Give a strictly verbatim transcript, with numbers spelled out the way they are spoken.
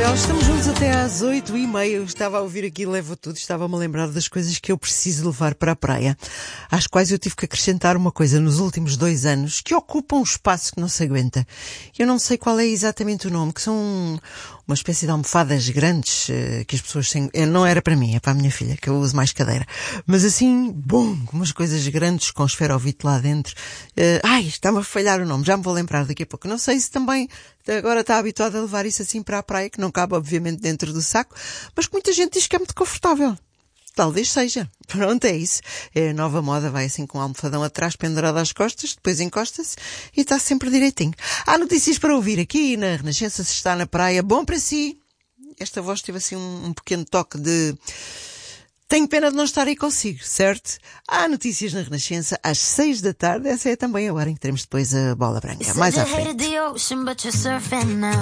Gabriel, estamos juntos até às oito e meia. Eu estava a ouvir aqui, levo tudo, estava-me a lembrar das coisas que eu preciso levar para a praia, às quais eu tive que acrescentar uma coisa nos últimos dois anos, que ocupa um espaço que não se aguenta. Eu não sei qual é exatamente o nome, que são uma espécie de almofadas grandes, que as pessoas têm... Não era para mim, é para a minha filha, que eu uso mais cadeira. Mas assim, bom, umas coisas grandes com esferovite lá dentro. Ai, está-me a falhar o nome, já me vou lembrar daqui a pouco. Não sei se também agora está habituado a levar isso assim para a praia, que não cabe obviamente dentro do saco, mas que muita gente diz que é muito confortável. Talvez seja. Pronto, é isso. É a nova moda, vai assim com um almofadão atrás pendurado às costas, depois encosta-se e está sempre direitinho. Há notícias para ouvir aqui na Renascença, se está na praia. Bom para si. Esta voz teve assim um, um pequeno toque de... Tenho pena de não estar aí consigo, certo? Há notícias na Renascença às seis da tarde. Essa é também a hora em que teremos depois a bola branca. Mais à frente.